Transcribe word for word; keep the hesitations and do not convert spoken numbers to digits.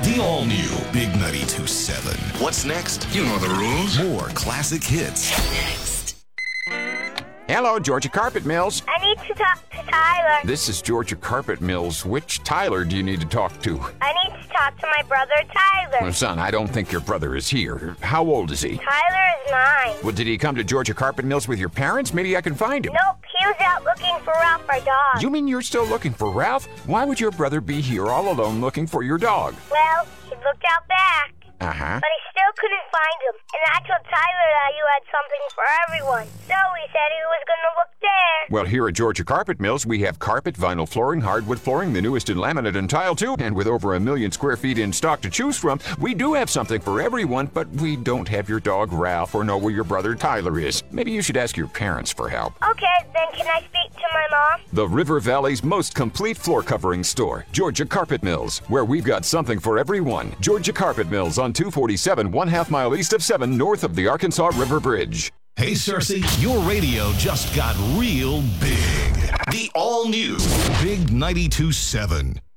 The all-new Big ninety-two point seven. What's next? You know the rules. More classic hits. Next. Hello, Georgia Carpet Mills. I need to talk to Tyler. This is Georgia Carpet Mills. Which Tyler do you need to talk to? I need to talk to my brother Tyler. Well, son, I don't think your brother is here. How old is he? Tyler is nine. Well, did he come to Georgia Carpet Mills with your parents? Maybe I can find him. Nope, he was out looking for Ralph, our dog. You mean you're still looking for Ralph? Why would your brother be here all alone looking for your dog? Well, he looked out back. Uh-huh. But he still couldn't find him. And I told Tyler that you had something for everyone. So he said he was going to look there. Well, here at Georgia Carpet Mills, we have carpet, vinyl flooring, hardwood flooring, the newest in laminate and tile, too. And with over a million square feet in stock to choose from, we do have something for everyone, but we don't have your dog Ralph or know where your brother Tyler is. Maybe you should ask your parents for help. Okay, then can I speak to my mom? The River Valley's most complete floor covering store, Georgia Carpet Mills, where we've got something for everyone. Georgia Carpet Mills on two forty-seven, one half mile east of seven, north of the Arkansas River Bridge. Hey, Cersei, your radio just got real big. The all-new Big ninety-two point seven.